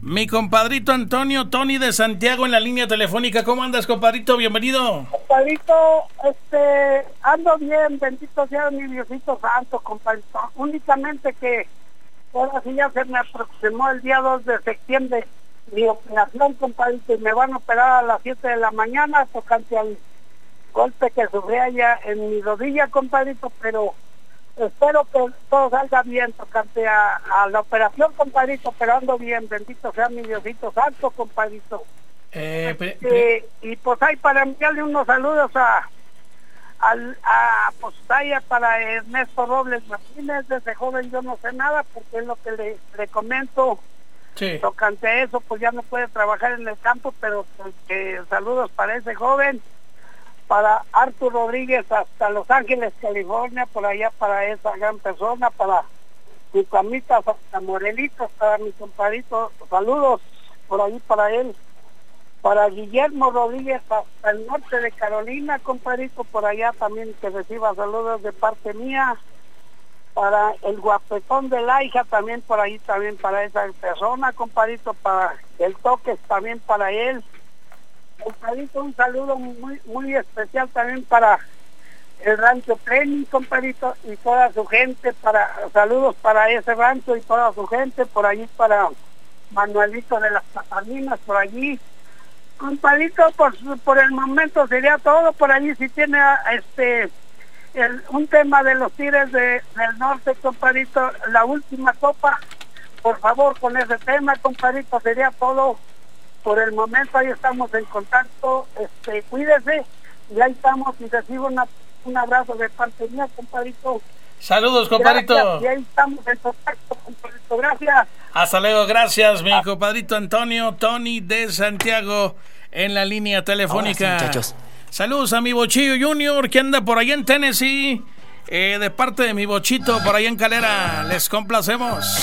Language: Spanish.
Mi compadrito Antonio, Tony de Santiago en la línea telefónica. ¿Cómo andas, compadrito? Bienvenido. Compadrito, ando bien, bendito sea mi Diosito Santo, compadrito. Únicamente que ahora sí ya se me aproximó el día 2 de septiembre mi operación, compadrito, y me van a operar a las 7 de la mañana tocante al golpe que sufrí allá en mi rodilla, compadrito, pero espero que todo salga bien tocante a la operación, compadrito, pero ando bien, bendito sea mi Diosito Santo, compadrito. Y pues ahí para enviarle unos saludos pues ahí para Ernesto Robles Martínez. De ese joven yo no sé nada, porque es lo que le comento. Sí. Tocante a eso, pues ya no puede trabajar en el campo, pero saludos para ese joven, para Artur Rodríguez hasta Los Ángeles, California, por allá para esa gran persona, para mi camita hasta Morelitos, para mi compadrito, saludos por ahí para él, para Guillermo Rodríguez hasta el norte de Carolina, compadrito, por allá también que reciba saludos de parte mía, para el guapetón de la hija también por ahí, también para esa persona, compadrito, para el Toques también para él. Compadrito, un saludo muy muy especial también para el rancho Training, compadrito, y toda su gente, saludos para ese rancho y toda su gente, por allí para Manuelito de las Pataminas, por allí. Compadrito, por el momento sería todo. Por allí si tiene un tema de los Tigres del Norte, compadrito, la última copa, por favor, con ese tema, compadrito, sería todo. Por el momento ahí estamos en contacto, cuídese, y ahí estamos, y recibo un abrazo de parte mía, compadrito. Saludos, compadrito. Gracias, y ahí estamos en contacto, compadrito, gracias. Hasta luego, gracias, mi compadrito Antonio, Tony de Santiago en la línea telefónica. Sí, muchachos. Saludos a mi Bochillo Junior, que anda por allá en Tennessee, de parte de mi Bochito, por allá en Calera. Les complacemos.